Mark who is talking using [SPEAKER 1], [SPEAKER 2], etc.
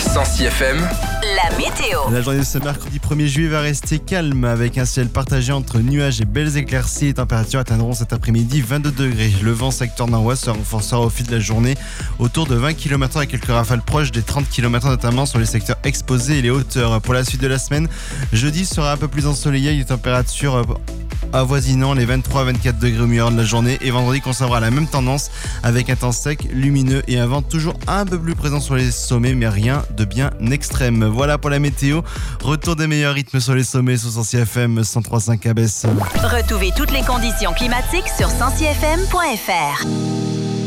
[SPEAKER 1] Sancy FM,
[SPEAKER 2] la météo.
[SPEAKER 3] La journée de ce mercredi 1er juillet va rester calme avec un ciel partagé entre nuages et belles éclaircies. Les températures atteindront cet après-midi 22 degrés. Le vent secteur nord-ouest se renforcera au fil de la journée autour de 20 km/h avec quelques rafales proches des 30 km/h notamment sur les secteurs exposés et les hauteurs. Pour la suite de la semaine, jeudi sera un peu plus ensoleillé avec des températures avoisinant les 23-24 degrés au milieu de la journée, et vendredi conservera la même tendance avec un temps sec, lumineux et un vent toujours un peu plus présent sur les sommets, mais rien de bien extrême. Voilà pour la météo. Retour des meilleurs rythmes sur les sommets sous Sancy FM 103.5 à Besse.
[SPEAKER 2] Retrouvez toutes les conditions climatiques sur sancyfm.fr.